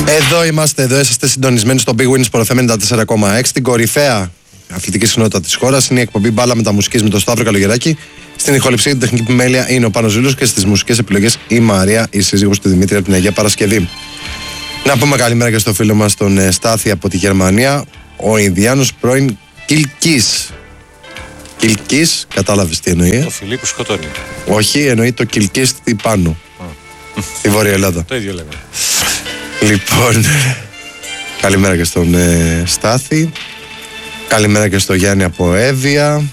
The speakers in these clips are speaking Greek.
Εδώ είμαστε, εδώ είσαστε συντονισμένοι στο Big Win Sport FM 94,6. Την κορυφαία αθλητική συχνότητα της χώρας είναι η εκπομπή Μπάλα Μεταμουσικής με τον Σταύρο Καλογεράκη. Στην ηχοληψία την τεχνική επιμέλεια είναι ο Πάνος Ζήλος και στις μουσικές επιλογές η Μαρία, η σύζυγος του Δημήτρη από την Αγία Παρασκευή. Να πούμε καλημέρα και στο φίλο μας τον Στάθη από τη Γερμανία, ο Ινδιάνος πρώην Κιλκής. Κιλκής, κατάλαβες τι εννοεί? Το φιλί που σκοτώνει. Όχι, εννοεί το Κιλκής πάνω. Στη Βόρεια Ελλάδα. Το ίδιο λέμε. Λοιπόν, καλημέρα και στον Στάθη. Καλημέρα και στο Γιάννη από Εύβοια.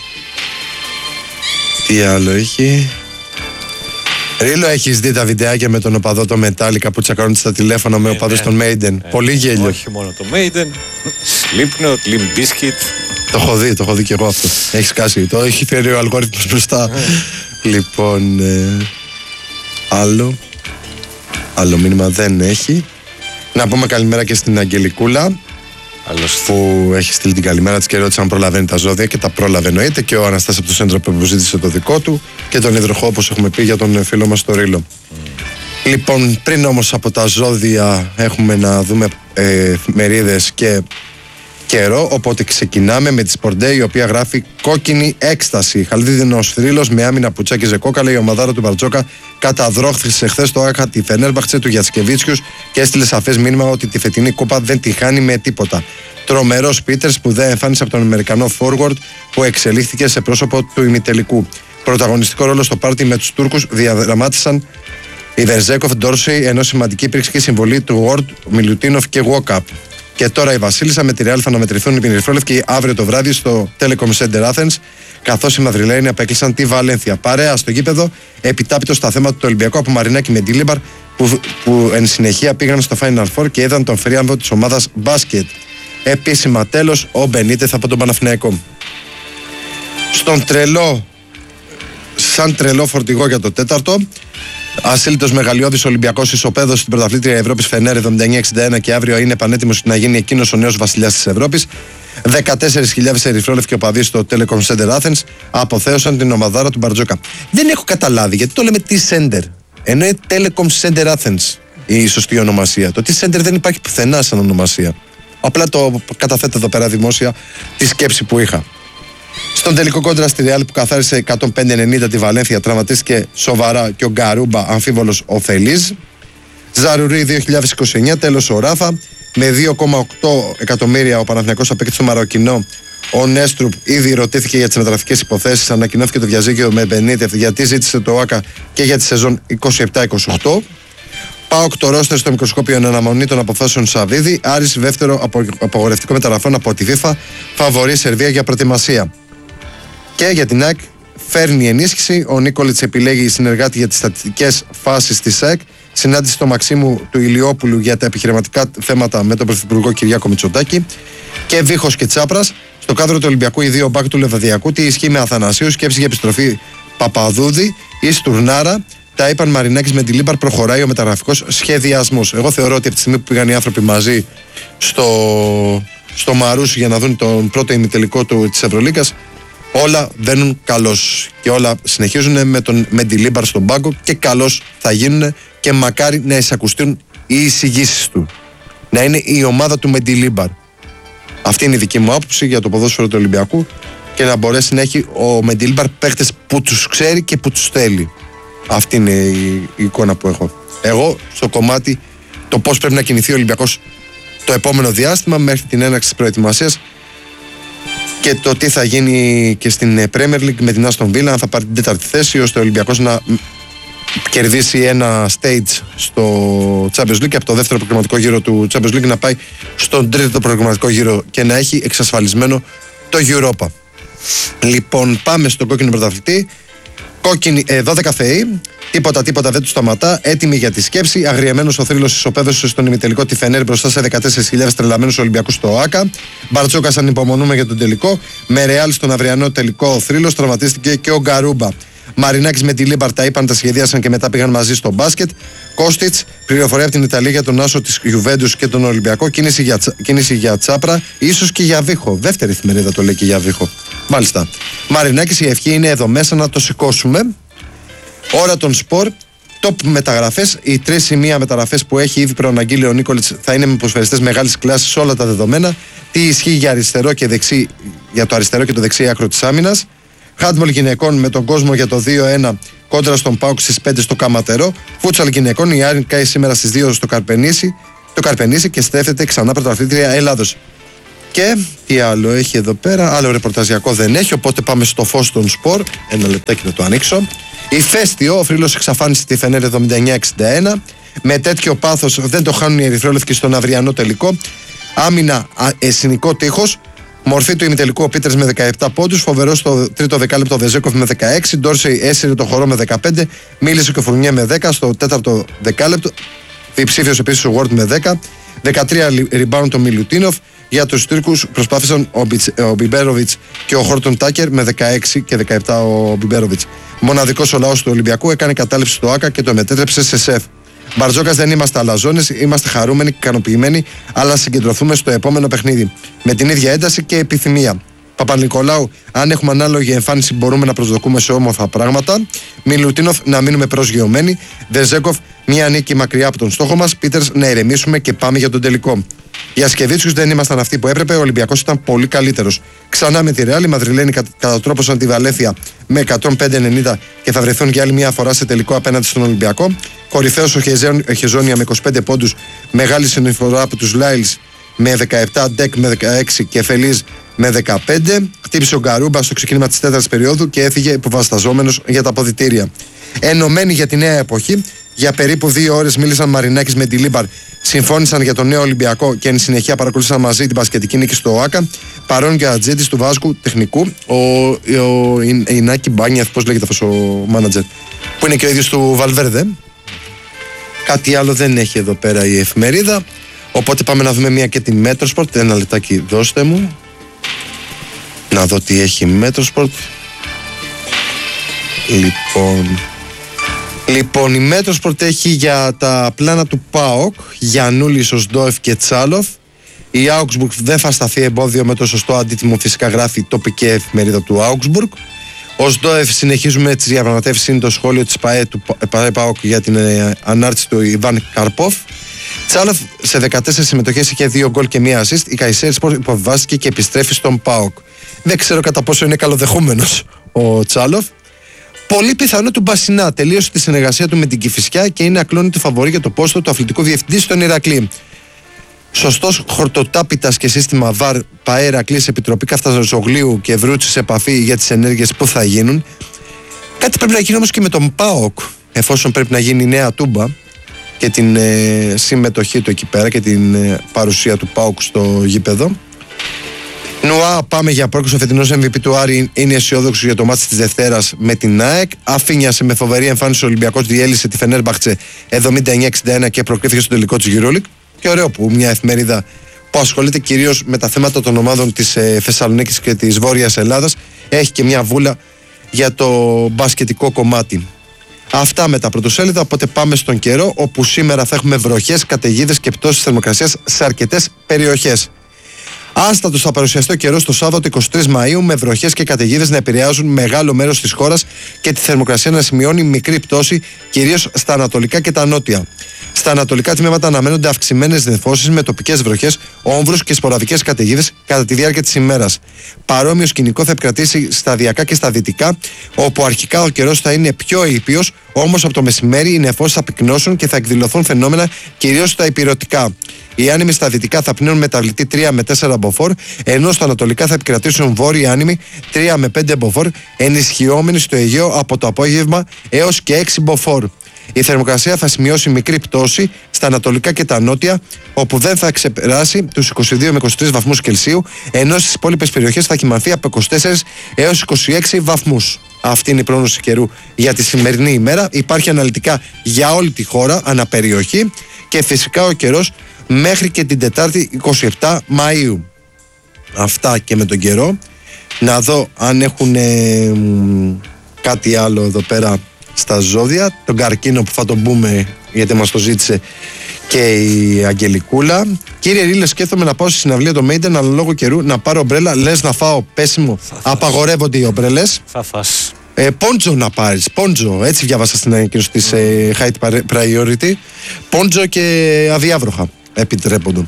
Τι άλλο έχει? Ρίλο, έχεις δει τα βιντεάκια με τον οπαδό το Metallica που τσακώνονται στα τηλέφωνα με οπαδούς των Maiden? Πολύ γέλιο. Όχι μόνο το Maiden, Slipknot, Limp Bizkit. Το έχω δει και εγώ αυτό. Έχει σκάσει. Το έχει φέρει ο αλγόριθμος μπροστά. Λοιπόν, άλλο μήνυμα δεν έχει. Να πούμε καλημέρα και στην Αγγελικούλα, που έχει στείλει την καλημέρα της και ρώτησε αν προλαβαίνει τα ζώδια, και τα πρόλαβε εννοείται, και ο Αναστάσης από το Σέντρο που ζήτησε το δικό του, και τον υδροχό, όπως έχουμε πει, για τον φίλο μας το Ρίλο. Λοιπόν, πριν όμως από τα ζώδια έχουμε να δούμε μερίδες και καιρό, οπότε ξεκινάμε με τη Sport Day, η οποία γράφει κόκκινη έκσταση. Χαλδίδινος θρύλος με άμυνα που τσάκιζε κόκαλα. Η ομαδάρα του Μπαρτζόκα καταδρόχθησε χθες το ΆΚΑ τη Φενέρμπαχτσε του Γιατσκεβίτσιους και έστειλε σαφές μήνυμα ότι τη φετινή κούπα δεν τη χάνει με τίποτα. Τρομερός Πίτερς που δεν εμφάνισε από τον Αμερικανό forward που εξελίχθηκε σε πρόσωπο του ημιτελικού. Πρωταγωνιστικό ρόλο στο πάρτι με τους Τούρκους διαδραμάτισαν η Βερζέκοφ, Ντόρσεϊ, ενώ σημαντική υπήρξε και η συμβολή του Ward, Μιλουτίνοφ και Walkup. Και τώρα η Βασίλισσα με τη Ρεάλ θα αναμετρηθούν οι Πινιρφρόλευκοι αύριο το βράδυ στο Telecom Center Athens, καθώς οι Μαδριλέινοι απέκλεισαν τη Βαλένθια. Παρέα στο γήπεδο, επιτάπητο στα θέματα του Ολυμπιακού από Μαρινάκη με Ντίλιμπαρ, που εν συνεχεία πήγαν στο Final Four και είδαν τον φρίαμβο της ομάδας μπάσκετ. Επίσημα τέλος, ο Μπενίτεθ από τον Παναθηναϊκό. Σαν τρελό φορτηγό για το τέταρτο. Ασύλλητος μεγαλειώδης Ολυμπιακός ισοπαίδος στην πρωταθλήτρια Ευρώπης Φενέρ 79-61 και αύριο είναι πανέτοιμος να γίνει εκείνος ο νέος βασιλιάς της Ευρώπης. 14.000 ερυθρόλευκοι οπαδοί στο Telecom Center Athens αποθέωσαν την ομαδάρα του Μπαρτζόκα. Δεν έχω καταλάβει γιατί το λέμε T-Center, ενώ είναι Telecom Center Athens η σωστή ονομασία. Το T-Center δεν υπάρχει πουθενά σαν ονομασία. Απλά το καταθέτω εδώ πέρα δημόσια τη σκέψη που είχα. Στον τελικό κόντρα στη Ρεάλ που καθάρισε 105-90 τη Βαλένθια, τραυματίστηκε σοβαρά και ο Γκαρούμπα, αμφίβολος ο Φελίζ. Ζαρουρί 2029, τέλος ο Ράφα. Με 2,8 εκατομμύρια ο Παναθηναϊκός απέκτησε το Μαροκινό. Ο Νέστρουπ ήδη ρωτήθηκε για τις μεταγραφικές υποθέσεις. Ανακοινώθηκε το διαζύγιο με Μπενίτεφ γιατί ζήτησε το ΆΚΑ και για τη σεζόν 27-28. ΠΑΟΚ το ρόστερ στο μικροσκόπιο εν αναμονή των αποφάσεων Σαββίδη. Άρης δεύτερο απογορευτικό μεταγραφών από τη FIFA. Φαβορεί Σερβία για προετοιμασία. Και για την ΑΕΚ φέρνει ενίσχυση. Ο Νίκολιτς επιλέγει συνεργάτη για τις στατιστικές φάσεις της ΑΕΚ. Συνάντηση στο Μαξίμου του Ηλιόπουλου για τα επιχειρηματικά θέματα με τον Πρωθυπουργό Κυριάκο Μητσοτάκη. Και Βίχος και Τσάπρας. Στο κάδρο του Ολυμπιακού, οι δύο μπακ του Λεβαδιακού. Τι ισχύει με Αθανασίου. Σκέψη για επιστροφή Παπαδούδη ή Στουρνάρα. Τα είπαν Μαρινάκης με τη Λίμπαρ. Προχωράει ο μεταγραφικός σχεδιασμός. Εγώ θεωρώ ότι από τη στιγμή που πήγαν οι άνθρωποι μαζί στο Μαρούσι για να δουν τον πρώτο ημιτελικό της Ευρωλίγκας, όλα βαίνουν καλώς και όλα συνεχίζουν με τον Μεντιλίμπαρ στον πάγκο και καλώς θα γίνουν και μακάρι να εισακουστούν οι εισηγήσεις του. Να είναι η ομάδα του Μεντιλίμπαρ. Αυτή είναι η δική μου άποψη για το ποδόσφαιρο του Ολυμπιακού και να μπορέσει να έχει ο Μεντιλίμπαρ παίχτες που τους ξέρει και που τους θέλει. Αυτή είναι η εικόνα που έχω. Εγώ στο κομμάτι το πώς πρέπει να κινηθεί ο Ολυμπιακός το επόμενο διάστημα μέχρι την έναρξη της προετοιμασίας και το τι θα γίνει και στην Premier League με την Aston Villa, αν θα πάρει την τέταρτη θέση ώστε ο Ολυμπιακός να κερδίσει ένα stage στο Champions League και από το δεύτερο προγραμματικό γύρο του Champions League να πάει στον τρίτο προγραμματικό γύρο και να έχει εξασφαλισμένο το Europa. Λοιπόν, πάμε στον κόκκινο πρωταθλητή. 12 θεοί, τίποτα δεν του σταματά. Έτοιμοι για τη σκέψη. Αγριεμένος ο θρύλος ισοπαίδωσε στον ημιτελικό τη Φενέρ μπροστά σε 14.000 τρελαμένους Ολυμπιακούς στο ΆΚΑ. Μπαρτζόκας ανυπομονούμε για τον τελικό. Με Ρεάλ στον αυριανό τελικό ο θρύλος τραυματίστηκε και ο Γκαρούμπα. Μαρινάκης με τη Λίμπαρ τα είπαν, τα σχεδίασαν και μετά πήγαν μαζί στο μπάσκετ. Κώστιτς, πληροφορία από την Ιταλία για τον άσο της Γιουβέντους και τον Ολυμπιακό. Κίνηση για Τσάπρα, ίσως και για Βίχο. Δεύτερη εφημερίδα το λέει και για Βίχο. Μάλιστα. Μαρινάκης, η ευχή είναι εδώ μέσα να το σηκώσουμε. Ώρα των σπορ. Top μεταγραφές. Οι 3 ή 1 μεταγραφές που έχει ήδη προαναγγείλει ο Νίκολιτς θα είναι με ποδοσφαιριστές μεγάλης κλάσης σε όλα τα δεδομένα. Τι ισχύει για το αριστερό και το δεξί άκρο της άμυνας. Handball γυναικών με τον κόσμο για το 2-1 κόντρα στον ΠΑΟΚ στις 5 στο Καματερό. Φούτσαλ γυναικών, η Άρην κάει σήμερα στις 2 στο Καρπενήσι και στέφεται ξανά πρωταθλήτρια Ελλάδος. Και τι άλλο έχει εδώ πέρα, άλλο ρεπορταζιακό δεν έχει, οπότε πάμε στο φως των σπορ. Ένα λεπτάκι να το ανοίξω. Ηφαίστειο, ο Φρύλος εξαφάνισε τη Φενέρ 79-61. Με τέτοιο πάθος δεν το χάνουν οι ερυθρόλευκοι στον αυριανό τελικό. Άμυνα εσυνικό τείχος. Μορφή του ημιτελικού ο Πίτερς με 17 πόντους. Φοβερό στο τρίτο δεκάλεπτο ο Βεζέκοφ με 16. Ντόρσεϊ έσυρε το χορό με 15. Μίλησε και ο Φουρνιέ με 10. Στο τέταρτο δεκάλεπτο διψήφιος επίσης ο Γουόρντ με 10. 13 rebound ο Μιλουτίνοφ. Για τους Τούρκους προσπάθησαν ο Μπιμπέροβιτς και ο Χόρτον Τάκερ με 16 και 17 ο Μπιμπέροβιτς. Μοναδικός ο λαός του Ολυμπιακού έκανε κατάληψη στο ΆΚΑ και το μετέτρεψε σε σεφ. Μπαρτζόκας, δεν είμαστε αλαζόνες, είμαστε χαρούμενοι και ικανοποιημένοι, αλλά συγκεντρωθούμε στο επόμενο παιχνίδι. Με την ίδια ένταση και επιθυμία. Παπα-Νικολάου, αν έχουμε ανάλογη εμφάνιση, μπορούμε να προσδοκούμε σε όμορφα πράγματα. Μιλουτίνοφ, να μείνουμε προσγειωμένοι. Βεζέκοφ, μία νίκη μακριά από τον στόχο μας. Πίτερς, να ηρεμήσουμε και πάμε για τον τελικό. Για Σκεβίτσιους δεν ήμασταν αυτοί που έπρεπε. Ο Ολυμπιακός ήταν πολύ καλύτερος. Ξανά με τη Ρεάλ, οι Μαδριλένοι κατατρόπωσαν τη Βαλέθια με 105-90 και θα βρεθούν για άλλη μια φορά σε τελικό απέναντι στον Ολυμπιακό. Κορυφαίος ο Χεζόνια με 25 πόντους. Μεγάλη συνεισφορά από τους Λάιλς με 17, Ντεκ με 16 και Φελίζ με 15. Χτύπησε ο Γκαρούμπα στο ξεκίνημα της 4ης περίοδου και έφυγε υποβασταζόμενος για τα αποδυτήρια. Ενωμένοι για τη νέα εποχή, για περίπου 2 ώρες μίλησαν Μαρινάκης με τη Λίμπαρ. Συμφώνησαν για τον νέο Ολυμπιακό και εν συνεχεία παρακολούθησαν μαζί την μπασκετική νίκη στο ΟΑΚΑ. Παρόν και ο ατζέντης του Βάσκου τεχνικού, ο Ινάκη Μπάνιαθ, πώς λέγεται αυτός ο μάνατζερ, που είναι και ο ίδιος του Βαλβέρδε. Κάτι άλλο δεν έχει εδώ πέρα η εφημερίδα. Οπότε πάμε να δούμε μία και τη Μέτροσπορτ. Ένα λεπτάκι δώστε μου. Να δω τι έχει η Μέτροσπορτ. Λοιπόν, η Μέτροσπορτ έχει για τα πλάνα του ΠΑΟΚ Γιαννούλης, Οσντόεφ και Τσάλοφ. Η Augsburg δεν θα σταθεί εμπόδιο με το σωστό αντίτιμο, φυσικά γράφει η τοπική εφημερίδα του Augsburg. Ο Σντόεφ, συνεχίζουμε τις διαπραγματεύσεις, είναι το σχόλιο της ΠΑΟΚ για την ανάρτηση του Ιβάν Καρπόφ. Τσάλοφ σε 14 συμμετοχές είχε 2 γκολ και 1 assist. Η Καϊσέρισπορ υποβιβάστηκε και επιστρέφει στον ΠΑΟΚ. Δεν ξέρω κατά πόσο είναι καλοδεχούμενος ο Τσάλοφ. Πολύ πιθανό του Μπασινά. Τελείωσε τη συνεργασία του με την Κηφισιά και είναι ακλόνητη φαβορή για το πόστο του αθλητικού διευθυντή στον Ηρακλή. Σωστός χορτοτάπητας και σύστημα ΒΑΡ, ΠΑΕ Ηρακλής, Επιτροπή Καφταζογλίου και Βρούτσι σε επαφή για τις ενέργειες που θα γίνουν. Κάτι πρέπει να γίνει όμως και με τον ΠΑΟΚ, εφόσον πρέπει να γίνει η νέα Τούμπα και την συμμετοχή του εκεί πέρα και την παρουσία του ΠΑΟΚ στο γήπεδο. Νουά, πάμε για πρόκριση. Ο φετινός MVP του Άρη είναι αισιόδοξο για το μάτι της Δευτέρας με την ΑΕΚ. Αφήνιασε με φοβερή εμφάνιση ο Ολυμπιακός, διέλυσε τη Φενέρμπαχτσε 79-61 και προκρίθηκε στο τελικό της EuroLeague. Και ωραίο που μια εφημερίδα που ασχολείται κυρίως με τα θέματα των ομάδων της Θεσσαλονίκης και της Βόρειας Ελλάδας έχει και μια βούλα για το μπασκετικό κομμάτι. Αυτά με τα πρωτοσέλιδα, οπότε πάμε στον καιρό, όπου σήμερα θα έχουμε βροχές, καταιγίδες και πτώσεις θερμοκρασίας σε αρκετές περιοχές. Άστατος θα παρουσιαστεί ο καιρός το Σάββατο 23 Μαΐου, με βροχές και καταιγίδες να επηρεάζουν μεγάλο μέρος της χώρας και τη θερμοκρασία να σημειώνει μικρή πτώση, κυρίως στα ανατολικά και τα νότια. Στα ανατολικά τμήματα αναμένονται αυξημένες νεφώσεις με τοπικές βροχές, όμβρους και σποραδικές καταιγίδες κατά τη διάρκεια της ημέρας. Παρόμοιο σκηνικό θα επικρατήσει σταδιακά και στα δυτικά, όπου αρχικά ο καιρός θα είναι πιο ήπιος, όμως από το μεσημέρι οι νεφώσεις θα πυκνώσουν και θα εκδηλωθούν φαινόμενα κυρίως στα ηπειρωτικά. Οι άνεμοι στα δυτικά θα πνέουν μεταβλητή 3 με 4 μποφόρ, ενώ στα ανατολικά θα επικρατήσουν βόρειοι άνεμοι 3 με 5 μποφόρ, ενισχυόμενοι στο Αιγαίο από το απόγευμα έως και 6 μποφόρ. Η θερμοκρασία θα σημειώσει μικρή πτώση στα ανατολικά και τα νότια, όπου δεν θα ξεπεράσει τους 22 με 23 βαθμούς Κελσίου, ενώ στις υπόλοιπες περιοχές θα κυμανθεί από 24 έως 26 βαθμούς. Αυτή είναι η πρόγνωση καιρού για τη σημερινή ημέρα. Υπάρχει αναλυτικά για όλη τη χώρα, αναπεριοχή, και φυσικά ο καιρός μέχρι και την Τετάρτη 27 Μαΐου. Αυτά και με τον καιρό. Να δω αν έχουν κάτι άλλο εδώ πέρα στα ζώδια. Τον καρκίνο που θα τον πούμε, γιατί μας το ζήτησε και η Αγγελικούλα. Κύριε Ρίλε, σκέφτομαι να πάω στη συναυλία το Maiden, αλλά λόγω καιρού να πάρω ομπρέλα. Λες να φάω πέσιμο? Απαγορεύονται οι ομπρέλες. Θα φας. Πόντζο να πάρεις. Πόντζο. Έτσι διάβασα στην ανακοίνωση της Height Priority. Πόντζο και αδιάβροχα επιτρέπονται.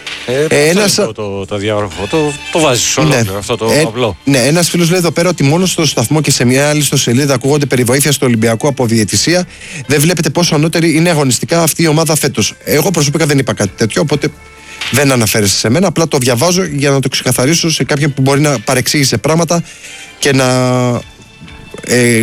Το διάβροχο, το βάζεις ολόκληρο, αυτό το απλό. Ναι, ένας φίλος λέει εδώ πέρα ότι μόνο στο σταθμό και σε μια άλλη ιστοσελίδα ακούγονται περί βοήθειας του Ολυμπιακού από διαιτησία. Δεν βλέπετε πόσο ανώτερη είναι αγωνιστικά αυτή η ομάδα φέτος. Εγώ προσωπικά δεν είπα κάτι τέτοιο, οπότε δεν αναφέρεσαι σε μένα. Απλά το διαβάζω για να το ξεκαθαρίσω σε κάποιον που μπορεί να παρεξήγησε πράγματα και να